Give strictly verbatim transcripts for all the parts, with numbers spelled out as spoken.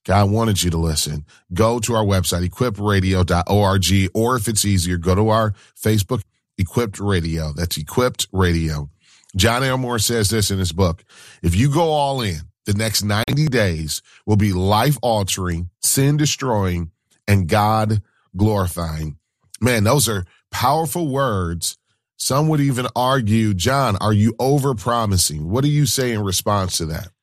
God wanted you to listen. Go to our website, equipped radio dot org, or if it's easier, go to our Facebook, Equipped Radio. That's Equipped Radio. John Elmore says this in his book. If you go all in, the next ninety days will be life-altering, sin-destroying, and God-glorifying. Man, those are powerful words. Some would even argue, John, are you over-promising? What do you say in response to that?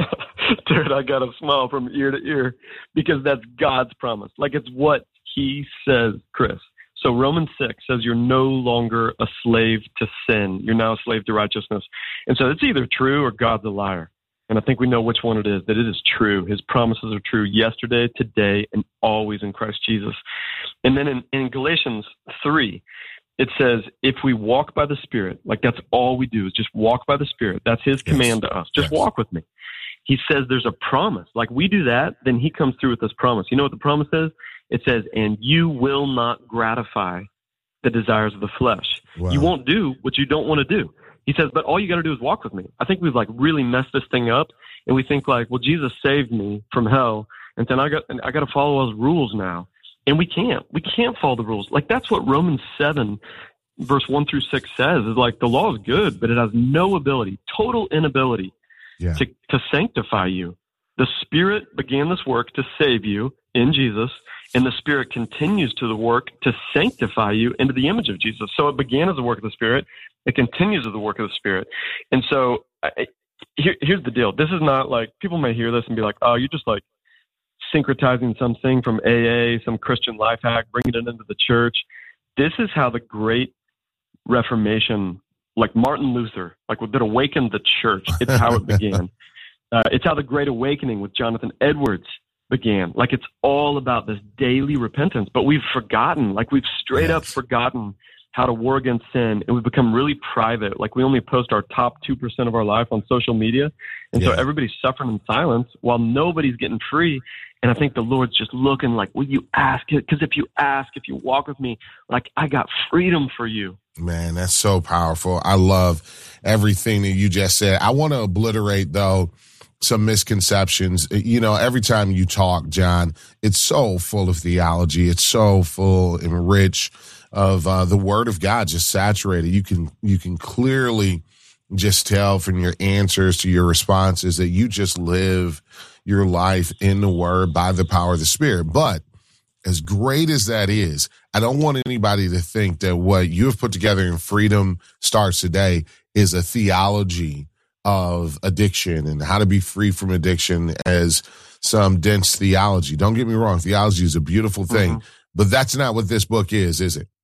Dude, I got a smile from ear to ear because that's God's promise. Like, it's what he says, Chris. So Romans six says you're no longer a slave to sin. You're now a slave to righteousness. And so it's either true or God's a liar. And I think we know which one it is, that it is true. His promises are true yesterday, today, and always in Christ Jesus. And then in, in Galatians three, it says, if we walk by the Spirit, like that's all we do is just walk by the Spirit. That's his yes. command to us. Just yes. walk with me. He says there's a promise. Like we do that, then he comes through with this promise. You know what the promise is? It says, and you will not gratify the desires of the flesh. Wow. You won't do what you don't want to do. He says, but all you got to do is walk with me. I think we've like really messed this thing up, and we think like, well, Jesus saved me from hell, and then I got I got to follow his rules now. And we can't. We can't follow the rules. Like that's what Romans seven, verse one through six says, is like the law is good, but it has no ability, total inability yeah. to, to sanctify you. The Spirit began this work to save you in Jesus, and the Spirit continues to the work to sanctify you into the image of Jesus. So it began as a work of the Spirit. It continues as the work of the Spirit. And so I, here, here's the deal. This is not like, people may hear this and be like, oh, you're just like syncretizing something from A A, some Christian life hack, bringing it into the church. This is how the great Reformation, like Martin Luther, like that awakened the church. It's how it began. Uh, it's how the Great Awakening with Jonathan Edwards began. Like it's all about this daily repentance, but we've forgotten, like we've straight yes. up forgotten how to war against sin, and we've become really private. Like we only post our top two percent of our life on social media, and yeah. so everybody's suffering in silence while nobody's getting free. And I think the Lord's just looking like, will you ask it? Because if you ask, if you walk with me, like I got freedom for you. Man, that's so powerful. I love everything that you just said. I want to obliterate, though, some misconceptions. You know, every time you talk, John, it's so full of theology. It's so full and rich of uh, the Word of God, just saturated. You can you can clearly just tell from your answers to your responses that you just live your life in the Word by the power of the Spirit. But as great as that is, I don't want anybody to think that what you have put together in Freedom Starts Today is a theology of addiction and how to be free from addiction as some dense theology. Don't get me wrong. Theology is a beautiful thing, mm-hmm. but that's not what this book is, is it?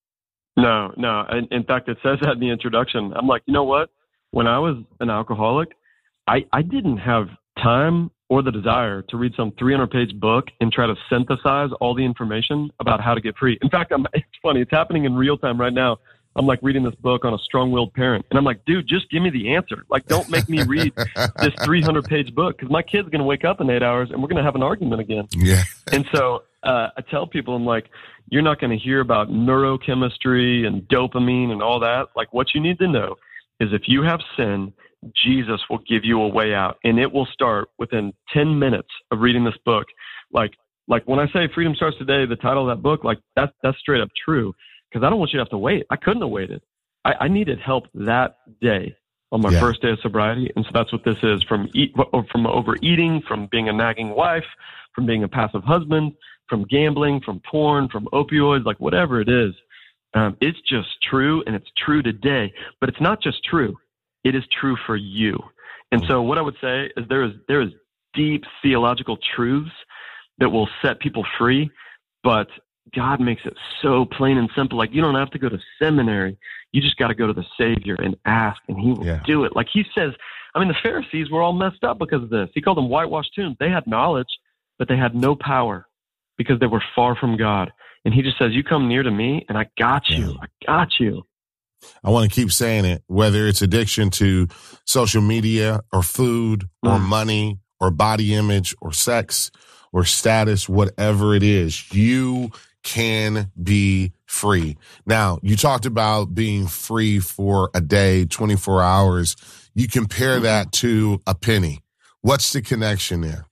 No, no. In, in fact, it says that in the introduction. I'm like, you know what? When I was an alcoholic, I, I didn't have time or the desire to read some three hundred page book and try to synthesize all the information about how to get free. In fact, I'm, it's funny. It's happening in real time right now. I'm like reading this book on a strong-willed parent. And I'm like, dude, just give me the answer. Like, don't make me read this three hundred page book because my kid's going to wake up in eight hours and we're going to have an argument again. Yeah. And so uh, I tell people, I'm like, you're not going to hear about neurochemistry and dopamine and all that. Like, what you need to know is if you have sin, Jesus will give you a way out. And it will start within ten minutes of reading this book. Like, like when I say Freedom Starts Today, the title of that book, like that's, that's straight up true. Because I don't want you to have to wait. I couldn't have waited. I, I needed help that day on my yeah. first day of sobriety. And so that's what this is, from eat, from overeating, from being a nagging wife, from being a passive husband, from gambling, from porn, from opioids, like whatever it is. Um, it's just true, and it's true today. But it's not just true. It is true for you. And so what I would say is there is there is deep theological truths that will set people free, but God makes it so plain and simple. Like, you don't have to go to seminary. You just got to go to the Savior and ask, and he will yeah. do it. Like he says, I mean, the Pharisees were all messed up because of this. He called them whitewashed tombs. They had knowledge, but they had no power because they were far from God. And he just says, you come near to me, and I got you. Yeah. I got you. I want to keep saying it, whether it's addiction to social media or food or mm. money or body image or sex or status, whatever it is, you can be free. Now, you talked about being free for a day, twenty-four hours. You compare that to a penny. What's the connection there?